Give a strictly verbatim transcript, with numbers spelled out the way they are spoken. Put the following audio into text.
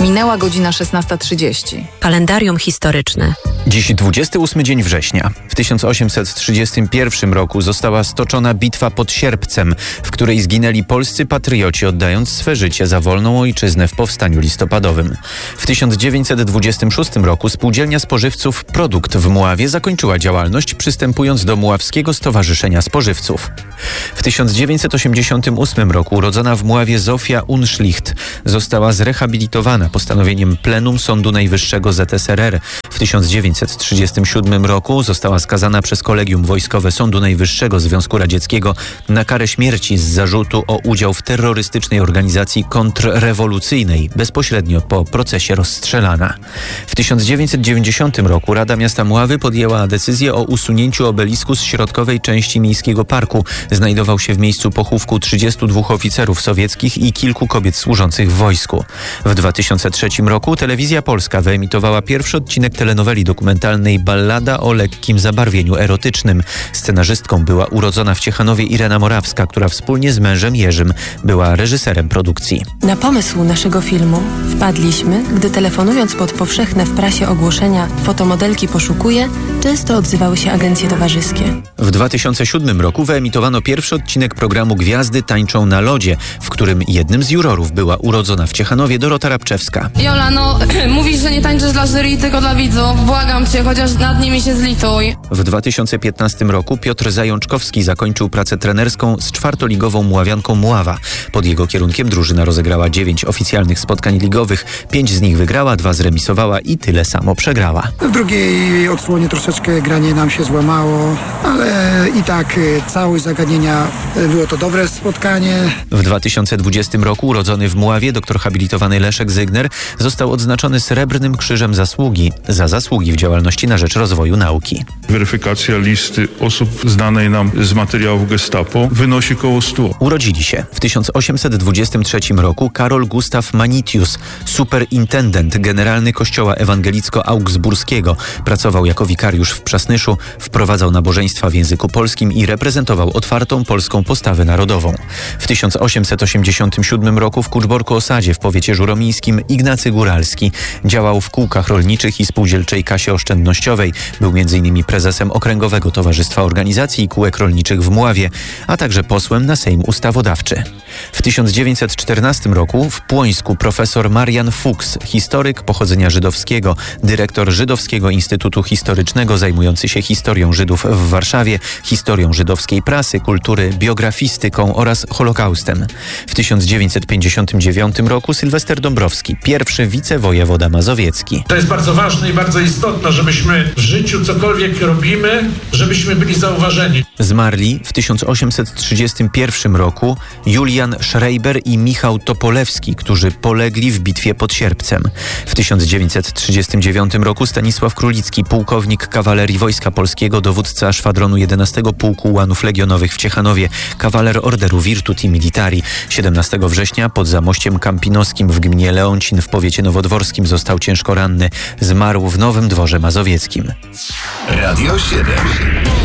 Minęła godzina szesnasta trzydzieści. Kalendarium historyczne. Dziś dwudziesty ósmy dzień września. W tysiąc osiemset trzydziestym pierwszym roku została stoczona bitwa pod Sierpcem, w której zginęli polscy patrioci, oddając swe życie za wolną ojczyznę w powstaniu listopadowym. W tysiąc dziewięćset dwudziestym szóstym roku spółdzielnia spożywców Produkt w Mławie zakończyła działalność, przystępując do Mławskiego Stowarzyszenia Spożywców. W tysiąc dziewięćset osiemdziesiątym ósmym roku urodzona w Mławie Zofia Unszlicht została zrehabilitowana postanowieniem Plenum Sądu Najwyższego Z S R R. W tysiąc dziewięćset trzydziestym siódmym roku została skazana przez Kolegium Wojskowe Sądu Najwyższego Związku Radzieckiego na karę śmierci z zarzutu o udział w terrorystycznej organizacji kontrrewolucyjnej, bezpośrednio po procesie rozstrzelana. W tysiąc dziewięćset dziewięćdziesiątym roku Rada Miasta Mławy podjęła decyzję o usunięciu obelisku z środkowej części miejskiego parku. Znajdował się w miejscu pochówku trzydziestu dwóch oficerów sowieckich i kilku kobiet służących w wojsku. W dwa tysiące trzecim roku Telewizja Polska wyemitowała pierwszy odcinek telenoweli dokumentalnej Ballada o lekkim zabarwieniu erotycznym. Scenarzystką była urodzona w Ciechanowie Irena Morawska, która wspólnie z mężem Jerzym była reżyserem produkcji. Na pomysł naszego filmu wpadliśmy, gdy telefonując pod powszechne w prasie ogłoszenia fotomodelki poszukuje, często odzywały się agencje towarzyskie. W dwa tysiące siódmym roku wyemitowano pierwszy odcinek programu Gwiazdy tańczą na lodzie, w którym jednym z jurorów była urodzona w Ciechanowie Dorota Rabczewska. Jola, no mówisz, że nie tańczysz dla jury, tylko dla widzów. Błagam cię, chociaż nad nimi się zlituj. W dwa tysiące piętnastym roku Piotr Zajączkowski zakończył pracę trenerską z czwartoligową Mławianką Mława. Pod jego kierunkiem drużyna rozegrała dziewięć oficjalnych spotkań ligowych, pięć z nich wygrała, dwa zremisowała i tyle samo przegrała. W drugiej odsłonie troszeczkę granie nam się złamało, ale i tak całość zagadnienia było to dobre spotkanie. W dwa tysiące dwudziestym roku urodzony w Mławie doktor habilitowany Leszek Zygner został odznaczony Srebrnym Krzyżem Zasługi za zasługi w działalności na rzecz rozwoju nauki. Weryfikacja listy osób znanej nam z materiałów Gestapo wynosi około stu. Urodzili się w tysiąc osiemset dwudziestym trzecim roku Karol Gustaw Manitius, superintendent generalny Kościoła Ewangelicko-Augsburskiego. Pracował jako wikariusz w Przasnyszu, wprowadzał nabożeństwa w języku polskim i reprezentował otwartą polską postawę narodową. W tysiąc osiemset osiemdziesiątym siódmym roku w Kuczborku-Osadzie w powiecie żuromińskim Ignacy Góralski działał w kółkach rolniczych i spółdzielczej kasie oszczędnościowej. Był między innymi prezesem Okręgowego Towarzystwa Organizacji i Kółek Rolniczych w Mławie, a także posłem na Sejm Ustawodawczy. W tysiąc dziewięćset czternastym roku w Płońsku profesor Marian Fuchs, historyk pochodzenia żydowskiego, dyrektor Żydowskiego Instytutu Historycznego zajmujący się historią Żydów w Warszawie, historią żydowskiej prasy, kultury, biografistyką oraz Holokaustem. W tysiąc dziewięćset pięćdziesiątym dziewiątym roku Sylwester Dąbrowski, pierwszy wicewojewoda mazowiecki. To jest bardzo ważne i bardzo istotne, żebyśmy w życiu cokolwiek robimy, żebyśmy byli zauważeni. Zmarli w tysiąc osiemset trzydziestym pierwszym roku Julian Schreiber i Michał Topolewski, którzy polegli w bitwie pod Sierpcem. W tysiąc dziewięćset trzydziestym dziewiątym roku Stanisław Królicki, pułkownik kawalerii Wojska Polskiego, dowódca szwadronu jedenastego Pułku Ułanów Legionowych w Ciechanowie, kawaler Orderu Virtuti Militari. siedemnastego września pod Zamościem Kampinoskim w gminie Leoncin w powiecie nowodworskim został ciężko ranny. Zmarł w Nowym Dworze Mazowieckim. Radio siedem.